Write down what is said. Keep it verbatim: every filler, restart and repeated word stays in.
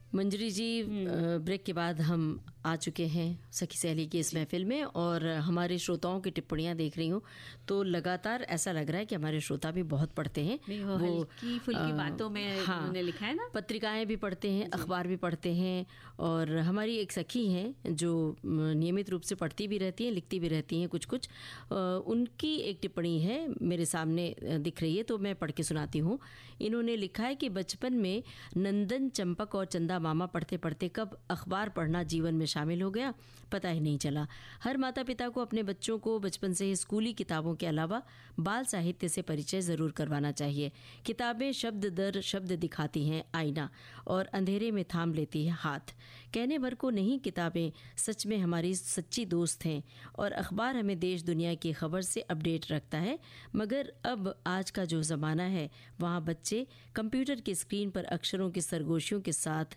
मंजरी जी, break के बाद हम आ चुके हैं सखी सहेली की इस महफिल में और हमारे श्रोताओं की टिप्पणियां देख रही हूँ तो लगातार ऐसा लग रहा है कि हमारे श्रोता भी बहुत पढ़ते हैं। वो हल्की फुल्की बातों में हाँ, उन्होंने लिखा है ना, पत्रिकाएं भी पढ़ते हैं, अखबार भी पढ़ते हैं। और हमारी एक सखी हैं जो नियमित रूप से पढ़ती भी रहती हैं, लिखती भी रहती हैं कुछ कुछ। उनकी एक टिप्पणी है मेरे सामने दिख रही है तो मैं पढ़ के सुनाती हूँ। इन्होंने लिखा है कि बचपन में नंदन, चंपक और चंदा मामा पढ़ते पढ़ते कब अखबार पढ़ना जीवन में शामिल हो गया पता ही नहीं चला। हर माता पिता को अपने बच्चों को बचपन से ही स्कूली किताबों के अलावा बाल साहित्य से परिचय जरूर करवाना चाहिए। किताबें शब्द दर शब्द दिखाती हैं आईना और अंधेरे में थाम लेती है हाथ। कहने भर को नहीं, किताबें सच में हमारी सच्ची दोस्त हैं और अखबार हमें देश दुनिया की खबर से अपडेट रखता है। मगर अब आज का जो ज़माना है वहाँ बच्चे कंप्यूटर की स्क्रीन पर अक्षरों की सरगोशियों के साथ